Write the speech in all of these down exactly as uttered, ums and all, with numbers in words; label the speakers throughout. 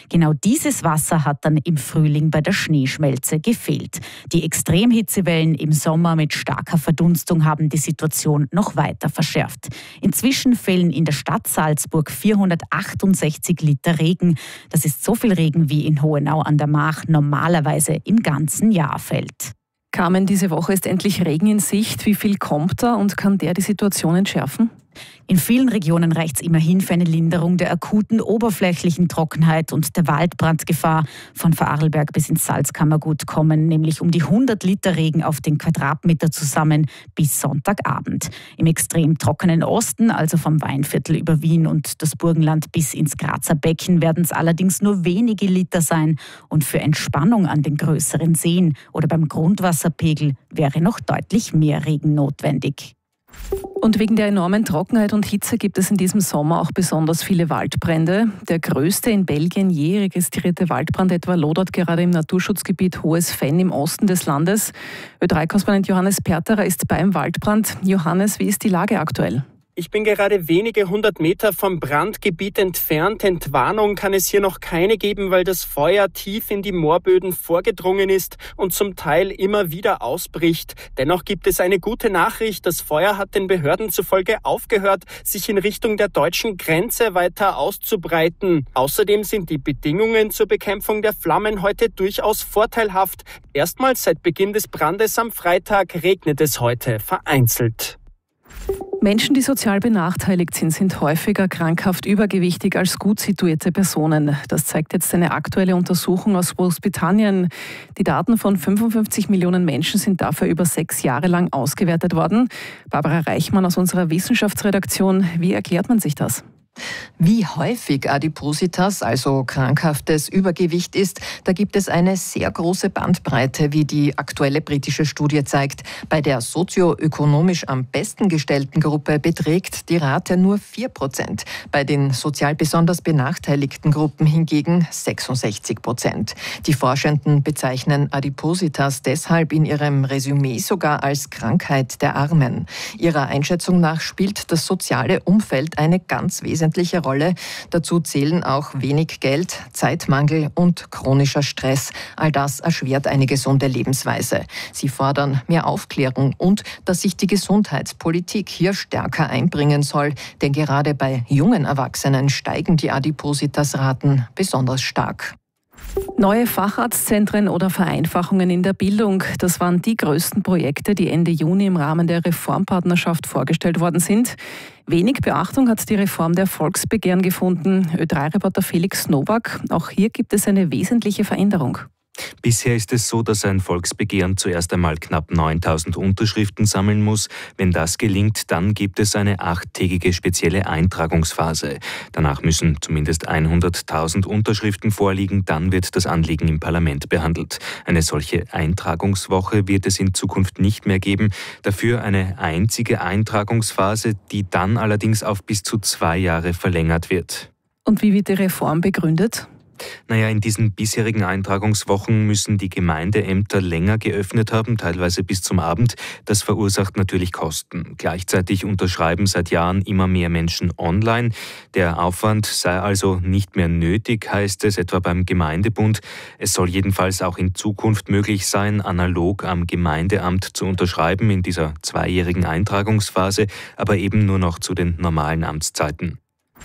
Speaker 1: Genau dieses Wasser hat dann im Frühling bei der Schneeschmelze gefehlt. Die Extremhitzewellen im Sommer mit starker Verdunstung haben die Situation noch weiter verschärft. Inzwischen fehlen in der Stadt Salzburg vierhundertachtundsechzig Liter Regen. Das ist so viel Regen, wie in Hohenau an der Mach normalerweise im ganzen Jahr fällt.
Speaker 2: Carmen, diese Woche ist endlich Regen in Sicht. Wie viel kommt da und kann der die Situation entschärfen?
Speaker 1: In vielen Regionen reicht es immerhin für eine Linderung der akuten oberflächlichen Trockenheit und der Waldbrandgefahr. Von Vorarlberg bis ins Salzkammergut kommen nämlich um die hundert Liter Regen auf den Quadratmeter zusammen bis Sonntagabend. Im extrem trockenen Osten, also vom Weinviertel über Wien und das Burgenland bis ins Grazer Becken, werden es allerdings nur wenige Liter sein. Und für Entspannung an den größeren Seen oder beim Grundwasserpegel wäre noch deutlich mehr Regen notwendig.
Speaker 2: Und wegen der enormen Trockenheit und Hitze gibt es in diesem Sommer auch besonders viele Waldbrände. Der größte in Belgien je registrierte Waldbrand etwa lodert gerade im Naturschutzgebiet Hohes Fenn im Osten des Landes. Ö drei Korrespondent Johannes Perterer ist beim Waldbrand. Johannes, wie ist die Lage aktuell?
Speaker 3: Ich bin gerade wenige hundert Meter vom Brandgebiet entfernt. Entwarnung kann es hier noch keine geben, weil das Feuer tief in die Moorböden vorgedrungen ist und zum Teil immer wieder ausbricht. Dennoch gibt es eine gute Nachricht. Das Feuer hat den Behörden zufolge aufgehört, sich in Richtung der deutschen Grenze weiter auszubreiten. Außerdem sind die Bedingungen zur Bekämpfung der Flammen heute durchaus vorteilhaft. Erstmals seit Beginn des Brandes am Freitag regnet es heute vereinzelt.
Speaker 2: Menschen, die sozial benachteiligt sind, sind häufiger krankhaft übergewichtig als gut situierte Personen. Das zeigt jetzt eine aktuelle Untersuchung aus Großbritannien. Die Daten von fünfundfünfzig Millionen Menschen sind dafür über sechs Jahre lang ausgewertet worden. Barbara Reichmann aus unserer Wissenschaftsredaktion, wie erklärt man sich das?
Speaker 4: Wie häufig Adipositas, also krankhaftes Übergewicht ist, da gibt es eine sehr große Bandbreite, wie die aktuelle britische Studie zeigt. Bei der sozioökonomisch am besten gestellten Gruppe beträgt die Rate nur vier Prozent. Bei den sozial besonders benachteiligten Gruppen hingegen sechsundsechzig Prozent. Die Forschenden bezeichnen Adipositas deshalb in ihrem Resümee sogar als Krankheit der Armen. Ihrer Einschätzung nach spielt das soziale Umfeld eine ganz wesentliche Rolle. Dazu zählen auch wenig Geld, Zeitmangel und chronischer Stress. All das erschwert eine gesunde Lebensweise. Sie fordern mehr Aufklärung und dass sich die Gesundheitspolitik hier stärker einbringen soll, denn gerade bei jungen Erwachsenen steigen die Adipositas-Raten besonders stark.
Speaker 2: Neue Facharztzentren oder Vereinfachungen in der Bildung, das waren die größten Projekte, die Ende Juni im Rahmen der Reformpartnerschaft vorgestellt worden sind. Wenig Beachtung hat die Reform der Volksbegehren gefunden. Ö drei Reporter Felix Nowak, auch hier gibt es eine wesentliche Veränderung.
Speaker 5: Bisher ist es so, dass ein Volksbegehren zuerst einmal knapp neuntausend Unterschriften sammeln muss. Wenn das gelingt, dann gibt es eine achttägige spezielle Eintragungsphase. Danach müssen zumindest hunderttausend Unterschriften vorliegen, dann wird das Anliegen im Parlament behandelt. Eine solche Eintragungswoche wird es in Zukunft nicht mehr geben. Dafür eine einzige Eintragungsphase, die dann allerdings auf bis zu zwei Jahre verlängert wird.
Speaker 2: Und wie wird die Reform begründet?
Speaker 5: Naja, in diesen bisherigen Eintragungswochen müssen die Gemeindeämter länger geöffnet haben, teilweise bis zum Abend. Das verursacht natürlich Kosten. Gleichzeitig unterschreiben seit Jahren immer mehr Menschen online. Der Aufwand sei also nicht mehr nötig, heißt es, etwa beim Gemeindebund. Es soll jedenfalls auch in Zukunft möglich sein, analog am Gemeindeamt zu unterschreiben in dieser zweijährigen Eintragungsphase, aber eben nur noch zu den normalen Amtszeiten.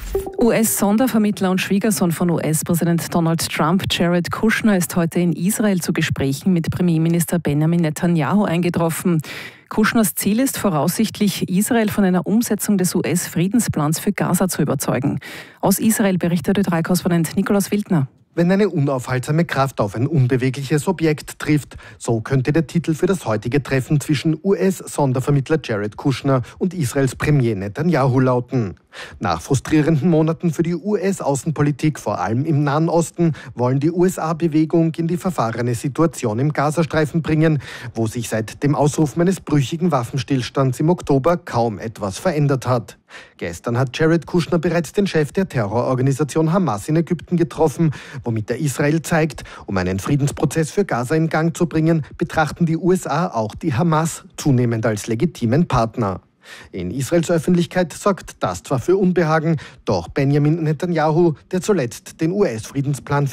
Speaker 2: U S-Sondervermittler und Schwiegersohn von U S-Präsident Donald Trump, Jared Kushner, ist heute in Israel zu Gesprächen mit Premierminister Benjamin Netanyahu eingetroffen. Kushners Ziel ist voraussichtlich, Israel von einer Umsetzung des U S-Friedensplans für Gaza zu überzeugen. Aus Israel berichtet Ö drei Korrespondent Nikolaus Wildner.
Speaker 6: Wenn eine unaufhaltsame Kraft auf ein unbewegliches Objekt trifft, so könnte der Titel für das heutige Treffen zwischen U S-Sondervermittler Jared Kushner und Israels Premier Netanyahu lauten. Nach frustrierenden Monaten für die U S-Außenpolitik, vor allem im Nahen Osten, wollen die U S A-Bewegung in die verfahrene Situation im Gazastreifen bringen, wo sich seit dem Ausrufen eines brüchigen Waffenstillstands im Oktober kaum etwas verändert hat. Gestern hat Jared Kushner bereits den Chef der Terrororganisation Hamas in Ägypten getroffen, womit er Israel zeigt, um einen Friedensprozess für Gaza in Gang zu bringen, betrachten die U S A auch die Hamas zunehmend als legitimen Partner. In Israels Öffentlichkeit sorgt das zwar für Unbehagen, doch Benjamin Netanyahu, der zuletzt den U S-Friedensplan